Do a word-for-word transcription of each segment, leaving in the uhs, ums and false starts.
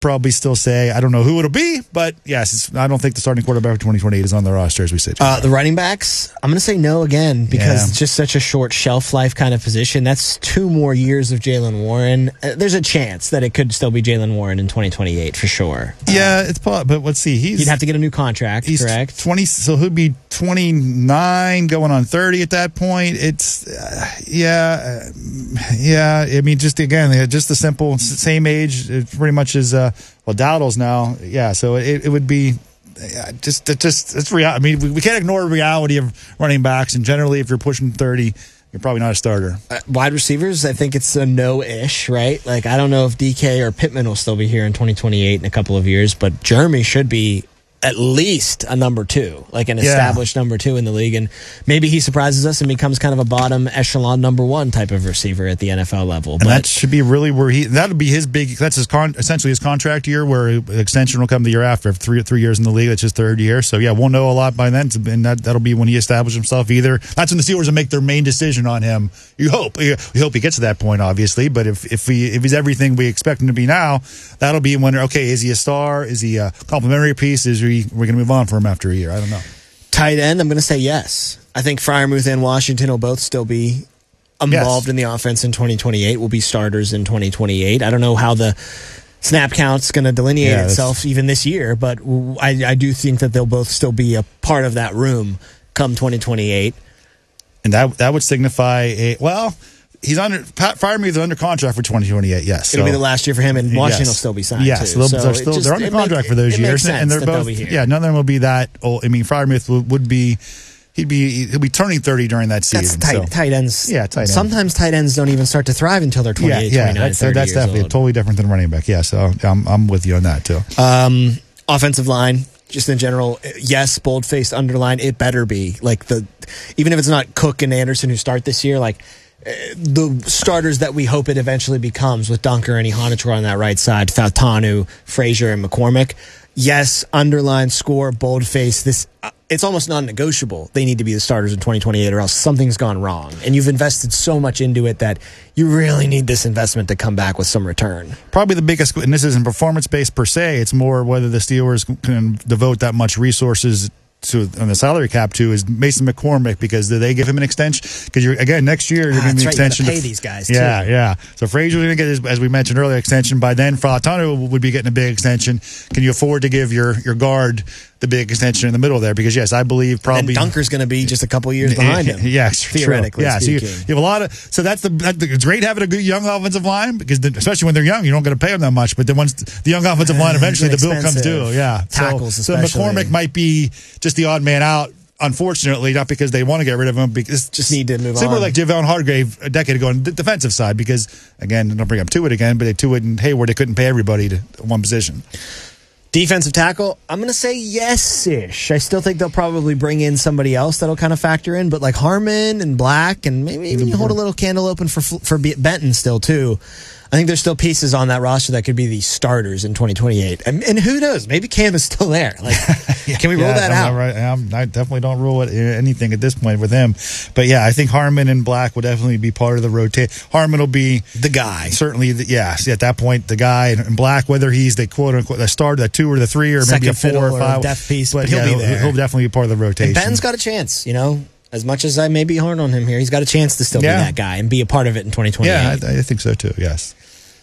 probably still say I don't know who it'll be, but yes, it's, I don't think the starting quarterback for twenty twenty-eight is on the roster as we sit. Uh, the running backs, I'm going to say no again because Yeah. it's just such a short shelf life kind of position. That's two more years of Jalen Warren. Uh, there's a chance that it could still be Jalen Warren in twenty twenty-eight for sure. Yeah, uh, it's probably, but let's see. He's He'd have to get a new contract, he's correct? twenty, so he'll be twenty-nine, going on thirty at that point. It's uh, yeah, uh, yeah. I mean, just again, just the simple same age, it's pretty much as uh, well. Dowdle's now, yeah. So it, it would be. Yeah, just, it just, it's real. I mean, we, we can't ignore the reality of running backs, and generally, if you're pushing thirty, you're probably not a starter. Uh, wide receivers, I think it's a no-ish, right? Like, I don't know if D K or Pittman will still be here in twenty twenty-eight in a couple of years, but Jeremy should be at least a number two, like an Yeah. established number two in the league, and maybe he surprises us and becomes kind of a bottom echelon number one type of receiver at the N F L level. And but that should be really where he, that'll be his big, that's his con, essentially his contract year, where extension will come the year after, three three years in the league. That's his third year. So yeah, we'll know a lot by then, and that, that'll be when he establishes himself either. That's when the Steelers will make their main decision on him. You hope. We hope he gets to that point, obviously, but if, if, he, if he's everything we expect him to be now, that'll be when, okay, is he a star? Is he a complimentary piece? Is he, we're going to move on for him after a year? I don't know. tight end, I'm going to say yes. I think Freiermuth and Washington will both still be involved Yes. in the offense in twenty twenty-eight, will be starters in twenty twenty-eight. I don't know how the snap count's going to delineate Yeah, itself even this year, but I, I do think that they'll both still be a part of that room come twenty twenty-eight. And that that would signify a, well, he's under, Pat Freiermuth is under contract for twenty twenty-eight, yes. It'll so, be the last year for him, and Washington yes. will still be signed Yes, too. they'll- So they're, it still, just- they're under it contract make- for those it years, makes sense and they're that they'll both. be here. Yeah, none of them will be that old. I mean, Freiermuth would, would be, he'd be, he'll be turning thirty during that That's season. tight, so. tight ends. Yeah, tight end. Sometimes tight ends don't even start to thrive until they're Yeah, twenty-eight, yeah, twenty-nine, that's, thirty that's years definitely old. totally different than running back. Yeah, so I'm I'm with you on that too. Um, offensive line, just in general, yes, bold-faced underline. It better be like the, even if it's not Cook and Anderson who start this year, like uh, the starters that we hope it eventually becomes with Dunker and Ihanator on that right side, Fautanu, Frazier, and McCormick. Yes, underline, score, bold-face. This uh, it's almost non-negotiable. They need to be the starters in twenty twenty-eight, or else something's gone wrong. And you've invested so much into it that you really need this investment to come back with some return. Probably the biggest, and this isn't performance based per se. It's more whether the Steelers can devote that much resources to on the salary cap to is Mason McCormick, because do they give him an extension? Because you're again next year you're Ah, going to that's be right, you extension. gotta to- pay these guys, Yeah, too. yeah. So Frazier's going to get his, as we mentioned earlier, extension by then. Fautanu would be getting a big extension. Can you afford to give your your guard the big extension in the middle there? Because yes, I believe probably And Dunker's going to be just a couple years behind him. Yes, theoretically true. Yeah, so you, speaking. you have a lot of. So that's the. That's the it's great having a good young offensive line, because the, especially when they're young, you don't going to pay them that much. But then once the young offensive line, eventually the bill comes Expensive. due. Yeah, Tackles so, so especially. McCormick might be just the odd man out. Unfortunately, not because they want to get rid of him, because Just need to move similar on. like Javon Hargrave a decade ago on the defensive side. Because again, don't bring up Tuitt again, but they Tuitt and Hayward, they couldn't pay everybody to one position. Defensive tackle, I'm going to say yes-ish. I still think they'll probably bring in somebody else that'll kind of factor in, but like Harmon and Black, and maybe even you hold a little candle open for for Benton still too. I think there's still pieces on that roster that could be the starters in twenty twenty-eight. And, and who knows? Maybe Cam is still there. Like, can we roll Yeah, that I'm out? not right. I'm, I definitely don't rule it, anything at this point with him. But yeah, I think Harmon and Black will definitely be part of the rotation. Harmon will be The guy. certainly, the, yeah. See, at that point, the guy, and Black, whether he's the quote unquote the start, the two or the three, or maybe Second a four fiddle or or five, depth piece, but yeah, he'll be there. He'll definitely be part of the rotation. And Ben's got a chance, you know? As much as I may be hard on him here, he's got a chance to still Yeah. be that guy and be a part of it in twenty twenty-eight. yeah, I, I think so too. Yes,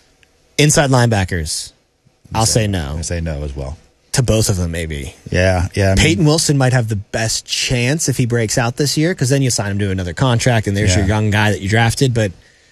Inside linebackers, I'll say no. I say no as well. To both of them, maybe. Yeah, yeah. I mean, Peyton Wilson might have the best chance if he breaks out this year, because then you sign him to another contract, and there's Yeah. your young guy that you drafted. But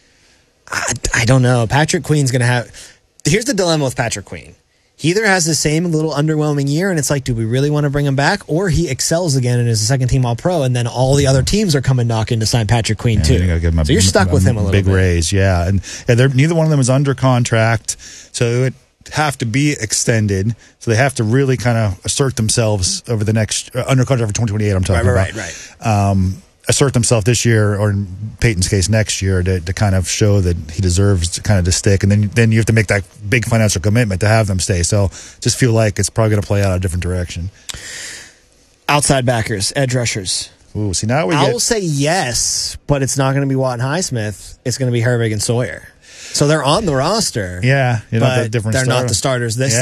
I, I don't know. Patrick Queen's going to have. Here's the dilemma with Patrick Queen. He either has the same little underwhelming year, and it's like, do we really want to bring him back? Or he excels again and is a second team All Pro, and then all the other teams are coming knocking to sign Patrick Queen, Yeah, too. you gotta give him a- So you're stuck with him a little big bit. raise, yeah, and yeah, they're, neither one of them is under contract, so it would have to be extended. So they have to really kind of assert themselves over the next uh, under contract for twenty twenty-eight. I'm talking Right, right, about right, right. Um, assert themselves this year, or in Peyton's case next year, to, to kind of show that he deserves to kind of to stick, and then then you have to make that big financial commitment to have them stay. So just feel like it's probably going to play out a different direction. Outside backers, edge rushers. Ooh, see now we I get will say yes, but it's not going to be Watt and Highsmith. It's going to be Herbig and Sawyer. So they're on the roster. yeah, you know, but the different they're not start. the starters this